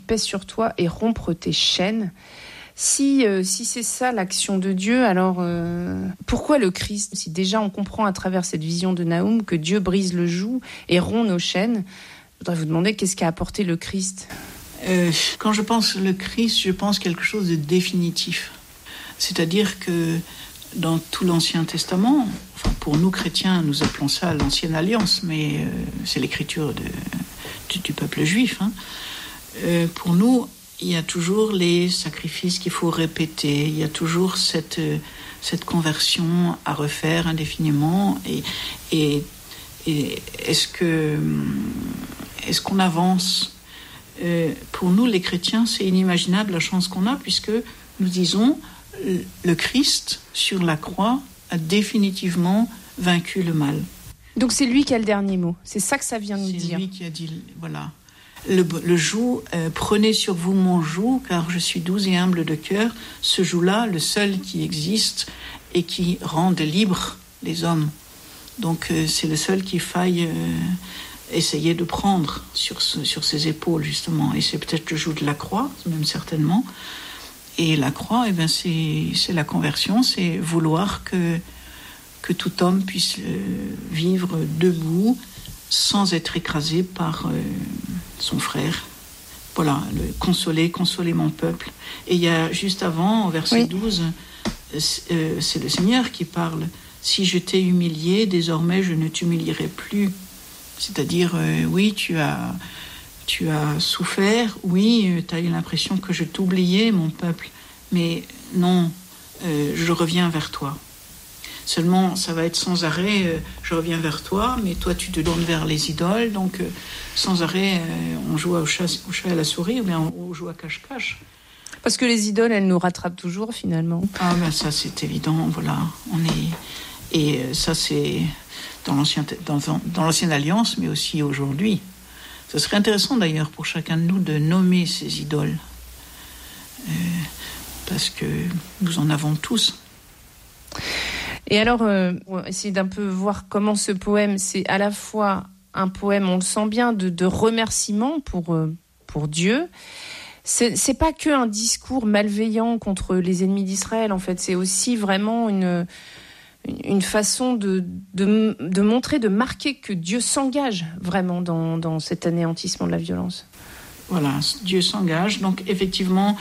pèsent sur toi et rompre tes chaînes. Si c'est ça l'action de Dieu, alors pourquoi le Christ ? Si déjà on comprend à travers cette vision de Nahum que Dieu brise le joug et rompt nos chaînes, je voudrais vous demander qu'est-ce qu'a apporté le Christ ? Quand je pense le Christ, je pense quelque chose de définitif. C'est-à-dire que dans tout l'Ancien Testament, enfin pour nous chrétiens, nous appelons ça l'Ancienne Alliance, mais c'est l'écriture du peuple juif. Pour nous, il y a toujours les sacrifices qu'il faut répéter, il y a toujours cette conversion à refaire indéfiniment. Et est-ce qu'on avance ? Pour nous, les chrétiens, c'est inimaginable la chance qu'on a, puisque nous disons le Christ, sur la croix, a définitivement vaincu le mal. Donc c'est lui qui a le dernier mot, c'est ça que ça vient nous dire. C'est lui qui a dit, voilà. Le joug, prenez sur vous mon joug, car je suis doux et humble de cœur. Ce joug-là, le seul qui existe et qui rende libres les hommes. Donc c'est le seul qu'il faille essayer de prendre sur ses épaules, justement. Et c'est peut-être le joug de la croix, même certainement. Et la croix, c'est la conversion, c'est vouloir que tout homme puisse vivre debout, sans être écrasé par son frère. Voilà, consoler mon peuple. Et il y a juste avant, au verset 12, c'est le Seigneur qui parle. Si je t'ai humilié, désormais je ne t'humilierai plus. C'est-à-dire, oui, tu as souffert, oui, tu as eu l'impression que je t'oubliais, mon peuple, mais non, je reviens vers toi. Seulement, ça va être sans arrêt, je reviens vers toi, mais toi, tu te tournes vers les idoles. Donc, sans arrêt, on joue au chat et à la souris, ou bien on joue à cache-cache. Parce que les idoles, elles nous rattrapent toujours, finalement. Ah, ben ça, c'est évident, voilà. Et ça, c'est dans l'Ancienne Alliance, mais aussi aujourd'hui. Ce serait intéressant, d'ailleurs, pour chacun de nous, de nommer ces idoles. Parce que nous en avons tous. Et alors, on va essayer d'un peu voir comment ce poème, c'est à la fois un poème, on le sent bien, de remerciement pour Dieu. C'est pas que un discours malveillant contre les ennemis d'Israël, en fait. C'est aussi vraiment une façon de montrer, de marquer que Dieu s'engage vraiment dans cet anéantissement de la violence. Voilà, Dieu s'engage. Donc, effectivement...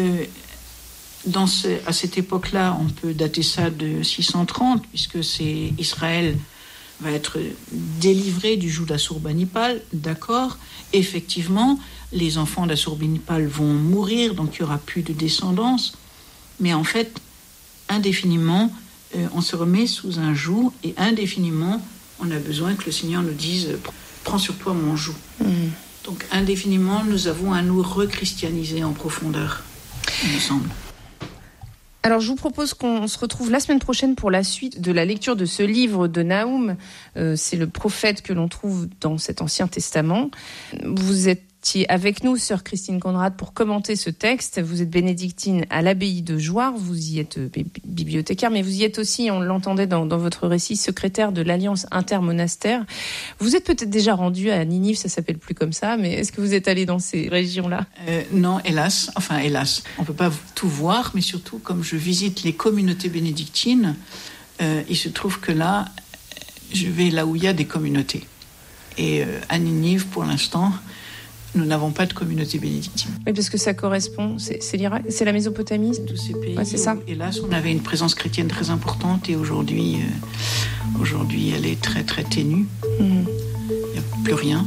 à cette époque-là, on peut dater ça de 630, puisque c'est Israël va être délivré du joug d'Assurbanipal, d'accord. Effectivement, les enfants d'Assurbanipal vont mourir, donc il n'y aura plus de descendance. Mais en fait, indéfiniment, on se remet sous un joug, et indéfiniment, on a besoin que le Seigneur nous dise « Prends sur toi mon joug ». Donc indéfiniment, nous avons à nous rechristianiser en profondeur, il me semble. Alors, je vous propose qu'on se retrouve la semaine prochaine pour la suite de la lecture de ce livre de Nahum. C'est le prophète que l'on trouve dans cet Ancien Testament. Vous étiez avec nous, sœur Christine Conrad, pour commenter ce texte. Vous êtes bénédictine à l'abbaye de Jouarre. Vous y êtes bibliothécaire, mais vous y êtes aussi, on l'entendait dans votre récit, secrétaire de l'Alliance intermonastère. Vous êtes peut-être déjà rendu à Ninive, ça s'appelle plus comme ça, mais est-ce que vous êtes allé dans ces régions-là ? Non, hélas. Enfin, hélas. On peut pas tout voir, mais surtout, comme je visite les communautés bénédictines, il se trouve que là, je vais là où il y a des communautés. Et à Ninive, pour l'instant, nous n'avons pas de communauté bénédictine. Oui, parce que ça correspond, c'est l'Irak, c'est la Mésopotamie. Tous ces pays, ouais, c'est ça. Où, hélas, on avait une présence chrétienne très importante, et aujourd'hui, elle est très, très ténue. Il n'y a plus rien.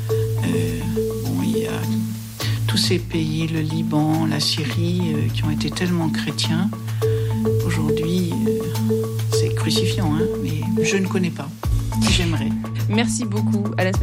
Il y a tous ces pays, le Liban, la Syrie, qui ont été tellement chrétiens. Aujourd'hui, c'est crucifiant, mais je ne connais pas. J'aimerais. Merci beaucoup. À la semaine